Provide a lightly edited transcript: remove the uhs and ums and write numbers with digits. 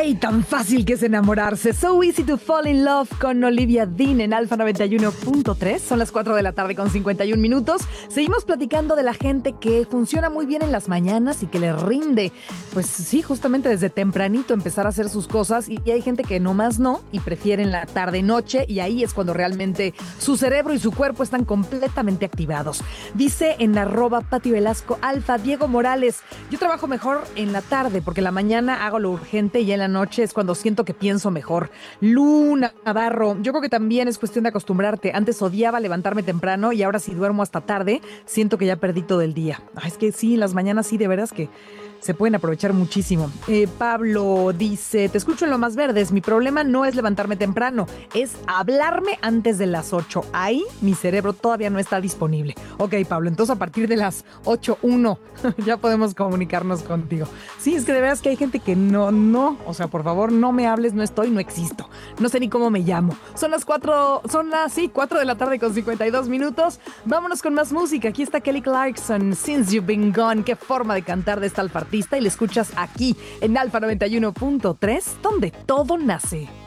Ay, tan fácil que es enamorarse. So easy to fall in love con Olivia Dean en Alfa 91.3. Son las 4 de la tarde con 51 minutos. Seguimos platicando de la gente que funciona muy bien en las mañanas y que le rinde. Pues sí, justamente desde tempranito empezar a hacer sus cosas. Y hay gente que nomás no y prefieren la tarde-noche. Y ahí es cuando realmente su cerebro y su cuerpo están completamente activados. Dice en @Pati Velasco Alfa, Diego Morales: yo trabajo mejor en la tarde porque en la mañana hago lo urgente y en la noche es cuando siento que pienso mejor. Luna Navarro: yo creo que también es cuestión de acostumbrarte. Antes odiaba levantarme temprano y ahora si duermo hasta tarde, siento que ya perdí todo el día. Ay, es que sí, las mañanas sí, de veras que se pueden aprovechar muchísimo. Pablo dice: te escucho en Lo Más Verdes. Mi problema no es levantarme temprano, es hablarme antes de las 8. Ahí mi cerebro todavía no está disponible. Ok, Pablo, entonces a partir de las 8:01 ya podemos comunicarnos contigo. Sí, es que de veras que hay gente que no. O sea, por favor, no me hables, no estoy, no existo. No sé ni cómo me llamo. Son las 4 de la tarde con 52 minutos. Vámonos con más música. Aquí está Kelly Clarkson, Since You've Been Gone. Qué forma de cantar de esta alfartista, y le escuchas aquí en Alfa 91.3, donde todo nace.